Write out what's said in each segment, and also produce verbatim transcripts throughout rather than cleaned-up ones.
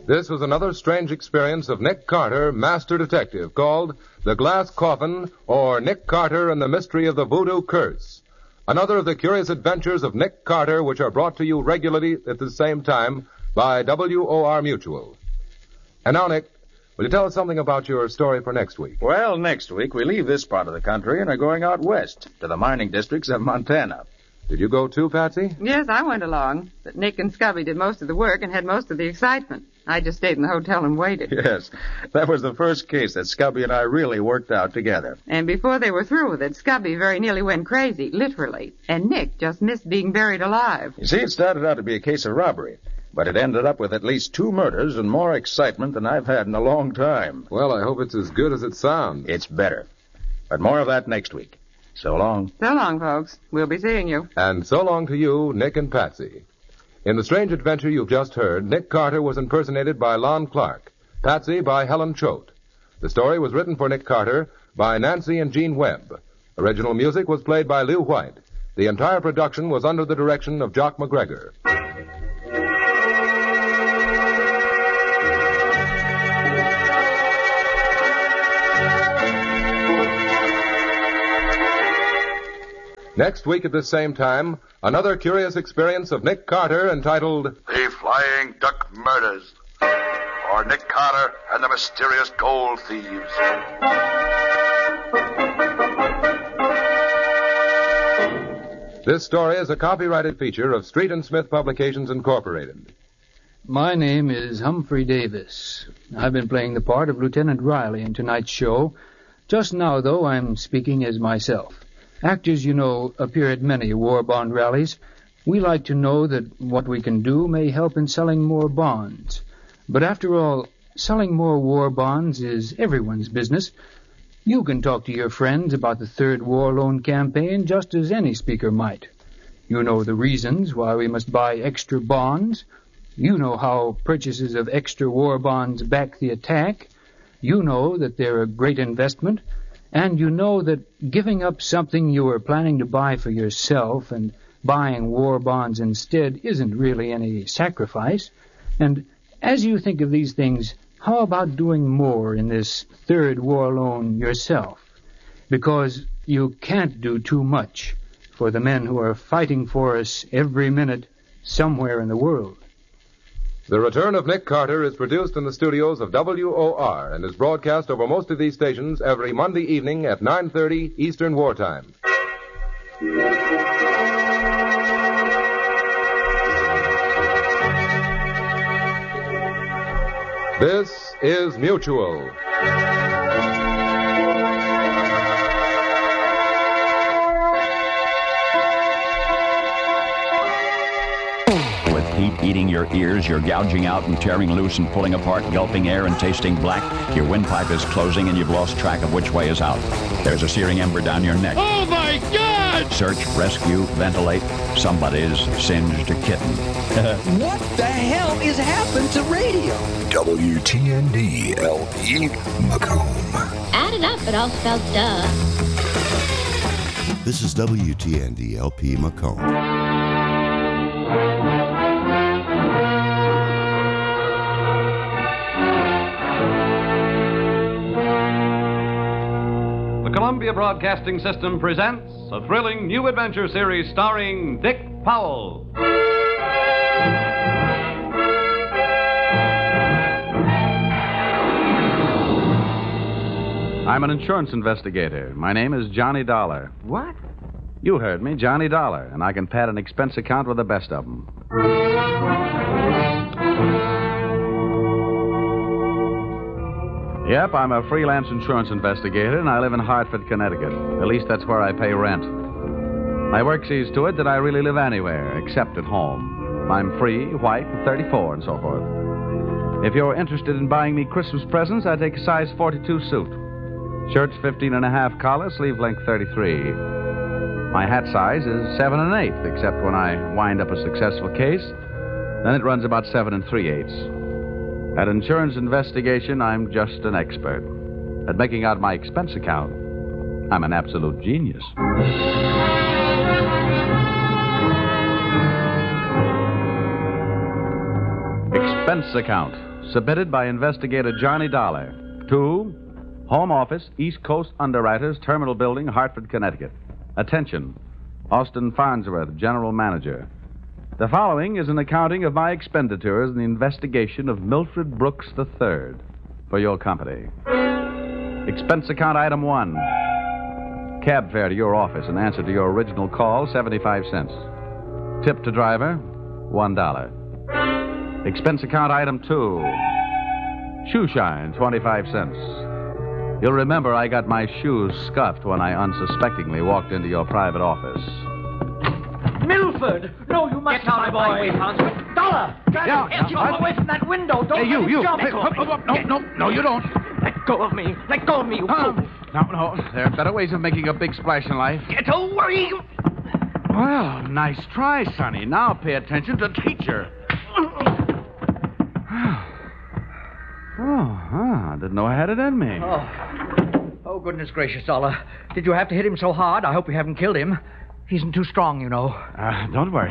This was another strange experience of Nick Carter, Master Detective, called The Glass Coffin, or Nick Carter and the Mystery of the Voodoo Curse. Another of the curious adventures of Nick Carter, which are brought to you regularly at the same time by W O R Mutual. And now, Nick, will you tell us something about your story for next week? Well, next week we leave this part of the country and are going out west to the mining districts of Montana. Did you go too, Patsy? Yes, I went along. But Nick and Scubby did most of the work and had most of the excitement. I just stayed in the hotel and waited. Yes, that was the first case that Scubby and I really worked out together. And before they were through with it, Scubby very nearly went crazy, literally. And Nick just missed being buried alive. You see, it started out to be a case of robbery. But it ended up with at least two murders and more excitement than I've had in a long time. Well, I hope it's as good as it sounds. It's better. But more of that next week. So long. So long, folks. We'll be seeing you. And so long to you, Nick and Patsy. In the strange adventure you've just heard, Nick Carter was impersonated by Lon Clark, Patsy by Helen Choate. The story was written for Nick Carter by Nancy and Gene Webb. Original music was played by Lew White. The entire production was under the direction of Jock McGregor. Next week at this same time, another curious experience of Nick Carter entitled The Flying Duck Murders, or Nick Carter and the Mysterious Gold Thieves. This story is a copyrighted feature of Street and Smith Publications, Incorporated. My name is Humphrey Davis. I've been playing the part of Lieutenant Riley in tonight's show. Just now, though, I'm speaking as myself. Actors, you know, appear at many war bond rallies. We like to know that what we can do may help in selling more bonds. But after all, selling more war bonds is everyone's business. You can talk to your friends about the Third War Loan Campaign just as any speaker might. You know the reasons why we must buy extra bonds. You know how purchases of extra war bonds back the attack. You know that they're a great investment. And you know that giving up something you were planning to buy for yourself and buying war bonds instead isn't really any sacrifice. And as you think of these things, how about doing more in this third war loan yourself? Because you can't do too much for the men who are fighting for us every minute somewhere in the world. The Return of Nick Carter is produced in the studios of W O R and is broadcast over most of these stations every Monday evening at nine thirty Eastern Wartime. This is Mutual. Heat eating your ears, you're gouging out and tearing loose and pulling apart, gulping air and tasting black. Your windpipe is closing and you've lost track of which way is out. There's a searing ember down your neck. Oh, my God! Search, rescue, ventilate. Somebody's singed a kitten. What the hell is happened to radio? W T N D L P Macomb. Add it up, it all spells duh. This is W T N D L P Macomb. Columbia Broadcasting System presents a thrilling new adventure series starring Dick Powell. I'm an insurance investigator. My name is Johnny Dollar. What? You heard me, Johnny Dollar, and I can pad an expense account with the best of them. Yep, I'm a freelance insurance investigator, and I live in Hartford, Connecticut. At least that's where I pay rent. My work sees to it that I really live anywhere, except at home. I'm free, white, thirty-four, and so forth. If you're interested in buying me Christmas presents, I take a size forty-two suit. Shirt's fifteen and a half collar, sleeve length thirty-three. My hat size is seven and an eighth, except when I wind up a successful case. Then it runs about seven and three-eighths. At insurance investigation, I'm just an expert. At making out my expense account, I'm an absolute genius. Expense account. submitted by investigator Johnny Dollar. To Home Office, East Coast Underwriters, Terminal Building, Hartford, Connecticut. Attention, Austin Farnsworth, General Manager. The following is an accounting of my expenditures in the investigation of Milfred Brooks the third for your company. Expense account item one. Cab fare to your office in answer to your original call, seventy-five cents. Tip to driver, one dollar. Expense account item two. Shoe shine, twenty-five cents. You'll remember I got my shoes scuffed when I unsuspectingly walked into your private office. Milford! No, you must Get out, my way, Farnsworth. Dollar! Yeah, Get yeah, away from that window. Don't Hey, you, let you. it jump. Hey, up, up, up. No, no, no, you don't. Let go of me. Let go of me, you Uh, fool. no, no. There are better ways of making a big splash in life. Get away. Well, nice try, Sonny. Now pay attention to teacher. Oh, huh. Didn't know I had it in me. Oh. Oh, goodness gracious, Dollar. Did you have to hit him so hard? I hope you haven't killed him. He isn't too strong, you know. Uh, don't worry.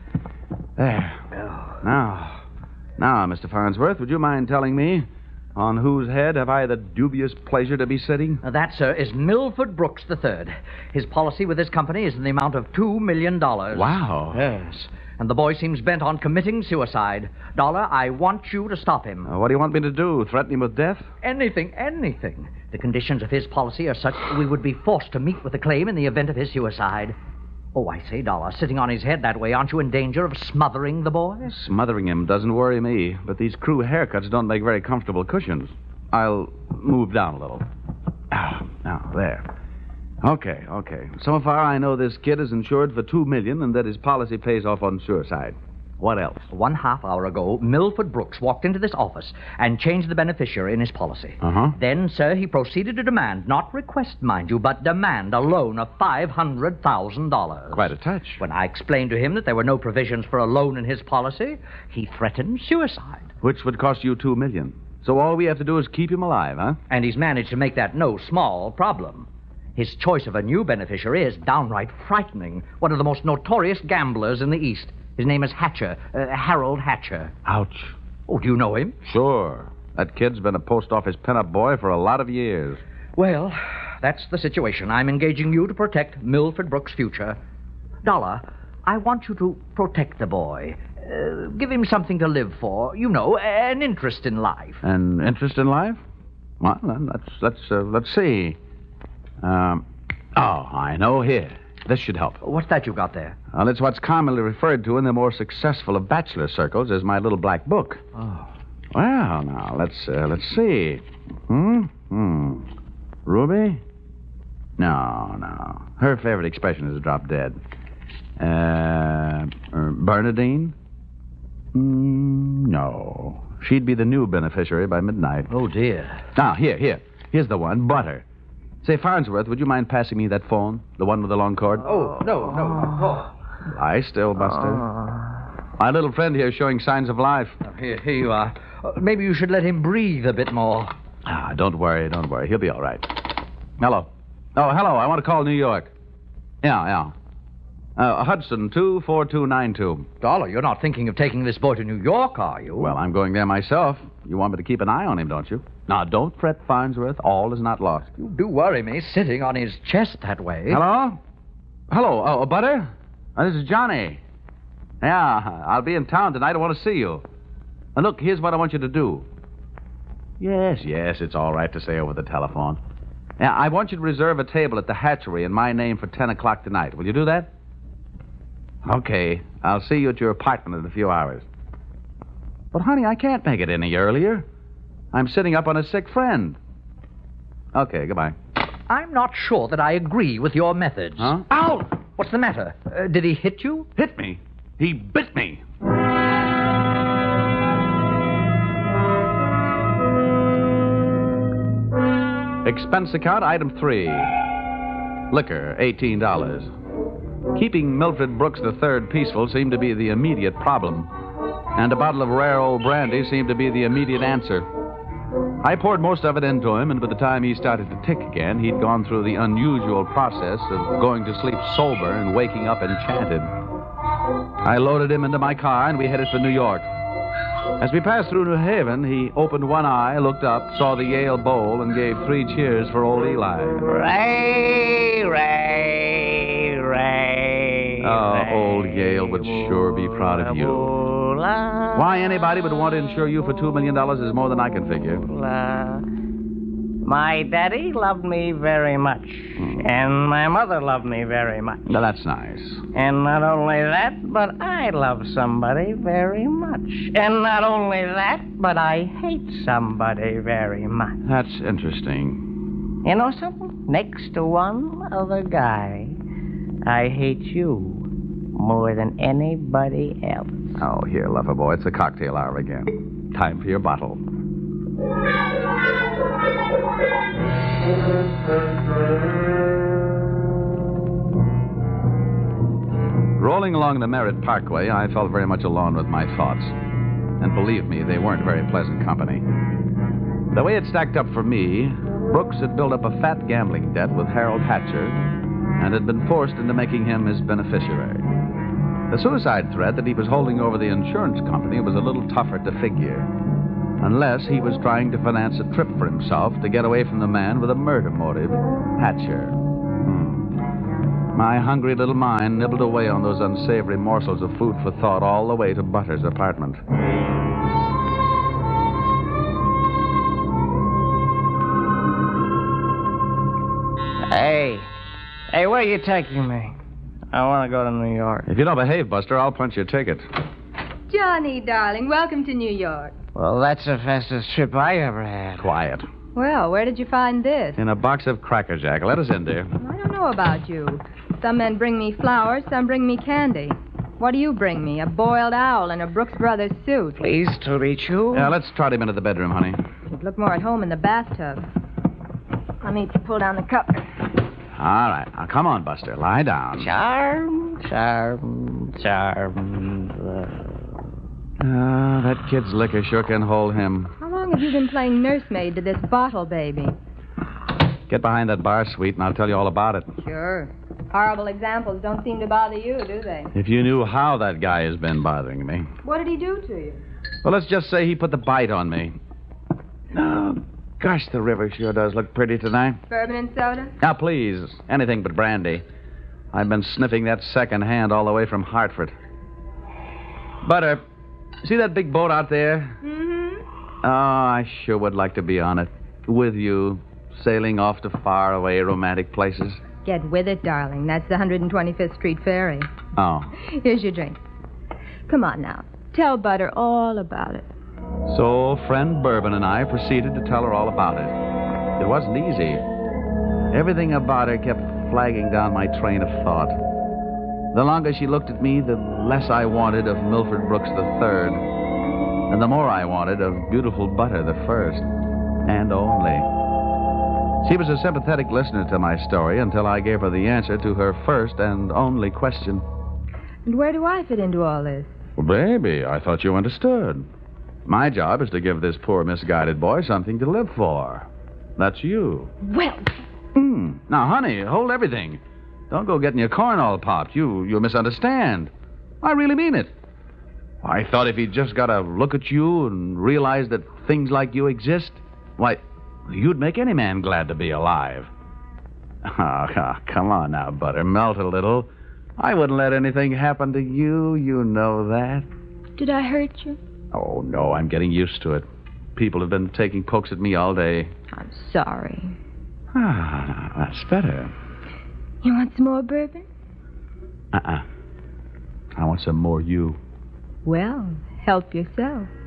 There. Now, now, Mister Farnsworth, would you mind telling me on whose head have I the dubious pleasure to be sitting? Now, that, sir, is Milford Brooks the third. His policy with his company is in the amount of two million dollars. Wow. Yes. And the boy seems bent on committing suicide. Dollar, I want you to stop him. Uh, what do you want me to do? Threaten him with death? Anything, anything. The conditions of his policy are such that we would be forced to meet with a claim in the event of his suicide. Oh, I say, Dollar, sitting on his head that way, aren't you in danger of smothering the boy? Smothering him doesn't worry me, but these crew haircuts don't make very comfortable cushions. I'll move down a little. Ah, now, there. Okay, okay. So far, I know this kid is insured for two million dollars and that his policy pays off on suicide. What else? One half hour ago, Milford Brooks walked into this office and changed the beneficiary in his policy. Uh-huh. Then, sir, he proceeded to demand, not request, mind you, but demand a loan of five hundred thousand dollars. Quite a touch. When I explained to him that there were no provisions for a loan in his policy, he threatened suicide. Which would cost you two million dollars. So all we have to do is keep him alive, huh? And he's managed to make that no small problem. His choice of a new beneficiary is downright frightening. One of the most notorious gamblers in the East. His name is Hatcher, uh, Harold Hatcher. Ouch. Oh, do you know him? Sure. That kid's been a post office pinup boy for a lot of years. Well, that's the situation. I'm engaging you to protect Milford Brooks' future. Dollar, I want you to protect the boy. Uh, give him something to live for. You know, an interest in life. An interest in life? Well, then let's let's uh, let's see. Um, oh, I know. Here, this should help. What's that you got there? Well, it's what's commonly referred to in the more successful of bachelor circles as my little black book. Oh. Well, now let's uh, let's see. Hmm. Hmm. Ruby? No, no. Her favorite expression is drop dead. Uh, er, Bernadine? Mm, no. She'd be the new beneficiary by midnight. Oh, dear. Now, here, here. Here's the one, Butter. Say, Farnsworth, would you mind passing me that phone? The one with the long cord? Oh, no, no. Oh. Lie still, Buster. Uh... My little friend here is showing signs of life. Here, here you are. Uh, maybe you should let him breathe a bit more. Ah, don't worry, don't worry. He'll be all right. Hello. Oh, hello. I want to call New York. Yeah, yeah. Uh, Hudson, two four two nine two. Dollar, you're not thinking of taking this boy to New York, are you? Well, I'm going there myself. You want me to keep an eye on him, don't you? Now, don't fret, Farnsworth. All is not lost. You do worry me, sitting on his chest that way. Hello? Hello, oh, Butter? Oh, this is Johnny. Yeah, I'll be in town tonight. I want to see you. And look, here's what I want you to do. Yes, yes, it's all right to say over the telephone. Yeah, I want you to reserve a table at the hatchery in my name for ten o'clock tonight. Will you do that? Okay, I'll see you at your apartment in a few hours. But, honey, I can't make it any earlier. I'm sitting up on a sick friend. Okay, goodbye. I'm not sure that I agree with your methods. Huh? Ow! What's the matter? Uh, did he hit you? Hit me? He bit me. Expense account, item three. Liquor, eighteen dollars. Keeping Milfred Brooks the third peaceful seemed to be the immediate problem, and a bottle of rare old brandy seemed to be the immediate answer. I poured most of it into him, and by the time he started to tick again, he'd gone through the unusual process of going to sleep sober and waking up enchanted. I loaded him into my car, and we headed for New York. As we passed through New Haven, he opened one eye, looked up, saw the Yale Bowl, and gave three cheers for old Eli. Ray, Ray, Ray. Oh, Ray, old Yale would sure be proud of you. Why anybody would want to insure you for two million dollars is more than I can figure. My daddy loved me very much, hmm. and my mother loved me very much. Now, that's nice. And not only that, but I love somebody very much. And not only that, but I hate somebody very much. That's interesting. You know something? Next to one other guy, I hate you more than anybody else. Oh, here, lover boy, it's the cocktail hour again. Time for your bottle. Rolling along the Merritt Parkway, I felt very much alone with my thoughts. And believe me, they weren't very pleasant company. The way it stacked up for me, Brooks had built up a fat gambling debt with Harold Hatcher and had been forced into making him his beneficiary. The suicide threat that he was holding over the insurance company was a little tougher to figure. Unless he was trying to finance a trip for himself to get away from the man with a murder motive, Hatcher. Hmm. My hungry little mind nibbled away on those unsavory morsels of food for thought all the way to Butter's apartment. Hey. Hey, where are you taking me? I want to go to New York. If you don't behave, Buster, I'll punch your ticket. Johnny, darling, welcome to New York. Well, that's the fastest trip I ever had. Quiet. Well, where did you find this? In a box of Cracker Jack. Let us in, dear. I don't know about you. Some men bring me flowers, some bring me candy. What do you bring me? A boiled owl in a Brooks Brothers suit. Pleased to meet you. Yeah, let's trot him into the bedroom, honey. You'd look more at home in the bathtub. Let me pull down the cover. All right. Now, come on, Buster. Lie down. Charm, charm, charm. Ah, that kid's liquor sure can hold him. How long have you been playing nursemaid to this bottle baby? Get behind that bar, sweet, and I'll tell you all about it. Sure. Horrible examples don't seem to bother you, do they? If you knew how that guy has been bothering me. What did he do to you? Well, let's just say he put the bite on me. Oh, gosh, the river sure does look pretty tonight. Bourbon and soda? Now, please, anything but brandy. I've been sniffing that second hand all the way from Hartford. Butter, see that big boat out there? Mm-hmm. Oh, I sure would like to be on it. With you, sailing off to faraway romantic places. Get with it, darling. That's the one hundred twenty-fifth Street Ferry. Oh. Here's your drink. Come on now. Tell Butter all about it. So, friend Bourbon and I proceeded to tell her all about it. It wasn't easy. Everything about her kept flagging down my train of thought. The longer she looked at me, the less I wanted of Milford Brooks the third, and the more I wanted of beautiful Butter the first, and only. She was a sympathetic listener to my story until I gave her the answer to her first and only question. And where do I fit into all this? Well, baby, I thought you understood. My job is to give this poor misguided boy something to live for. That's you. Well... Mm. Now, honey, hold everything. Don't go getting your corn all popped. You, you misunderstand. I really mean it. I thought if he'd just got a look at you and realized that things like you exist, why, you'd make any man glad to be alive. Oh, oh, come on now, Butter. Melt a little. I wouldn't let anything happen to you. You know that. Did I hurt you? Oh, no, I'm getting used to it. People have been taking pokes at me all day. I'm sorry. Ah, that's better. You want some more bourbon? Uh-uh. I want some more you. Well, help yourself.